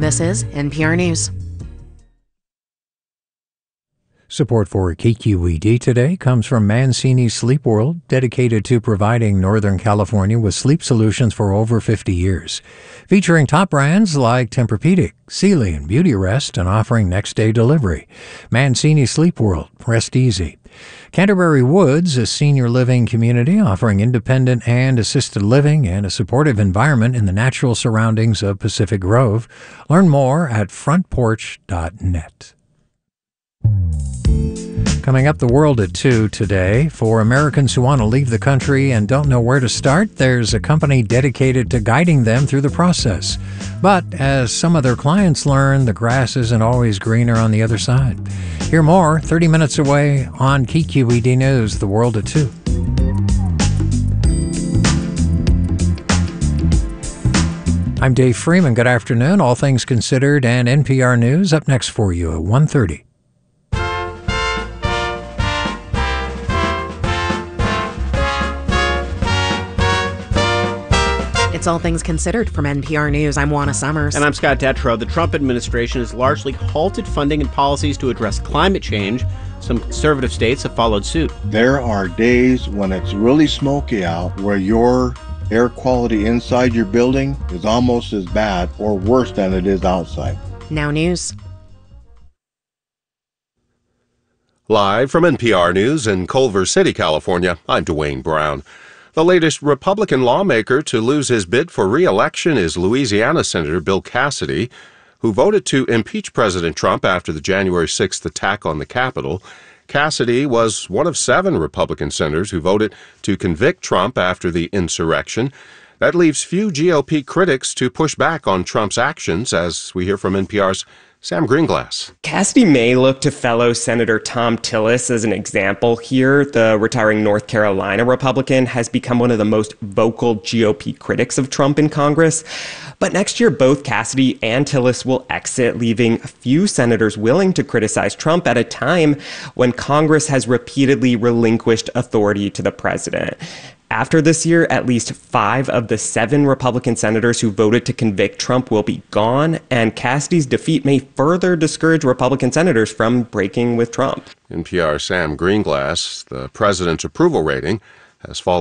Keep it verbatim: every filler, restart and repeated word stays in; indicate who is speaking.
Speaker 1: This is N P R News.
Speaker 2: Support for K Q E D today comes from Mancini Sleep World, dedicated to providing Northern California with sleep solutions for over fifty years. Featuring top brands like Tempur-Pedic, Sealy, and Beautyrest, and offering next-day delivery. Mancini Sleep World, rest easy. Canterbury Woods, a senior living community offering independent and assisted living and a supportive environment in the natural surroundings of Pacific Grove. Learn more at front porch dot net. Coming up, the world at two today. For Americans who want to leave the country and don't know where to start, there's a company dedicated to guiding them through the process. But as some of their clients learn, the grass isn't always greener on the other side. Hear more thirty minutes away on K Q E D News, the world at two. I'm Dave Freeman. Good afternoon. All things considered and N P R News up next for you at one thirty.
Speaker 1: It's All Things Considered from N P R News. I'm Juana Summers.
Speaker 3: And I'm Scott Detrow. The Trump administration has largely halted funding and policies to address climate change. Some conservative states have followed suit.
Speaker 4: There are days when it's really smoky out where your air quality inside your building is almost as bad or worse than it is outside.
Speaker 1: Now news.
Speaker 5: Live from N P R News in Culver City, California, I'm Dwayne Brown. The latest Republican lawmaker to lose his bid for re-election is Louisiana Senator Bill Cassidy, who voted to impeach President Trump after the January sixth attack on the Capitol. Cassidy was one of seven Republican senators who voted to convict Trump after the insurrection. That leaves few G O P critics to push back on Trump's actions, as we hear from N P R's Sam Greenglass.
Speaker 6: Cassidy may look to fellow Senator Thom Tillis as an example here. The retiring North Carolina Republican has become one of the most vocal G O P critics of Trump in Congress. But next year, both Cassidy and Tillis will exit, leaving few senators willing to criticize Trump at a time when Congress has repeatedly relinquished authority to the president. After this year, at least five of the seven Republican senators who voted to convict Trump will be gone, and Cassidy's defeat may further discourage Republican senators from breaking with Trump.
Speaker 5: N P R's Sam Greenglass. The president's approval rating has fallen